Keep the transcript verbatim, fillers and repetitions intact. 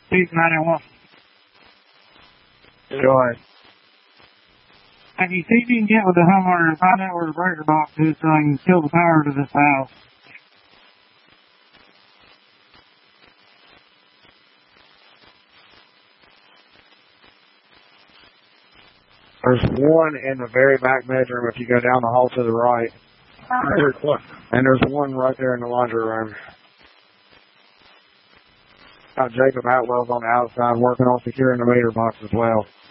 Chief nine one. Go ahead. Have you see if you can get with the homeowner and find out where the breaker box is so I can kill the power to this house? There's one in the very back bedroom if you go down the hall to the right. And there's one right there in the laundry room. Got Jacob Atwell's on the outside working on securing the meter box as well.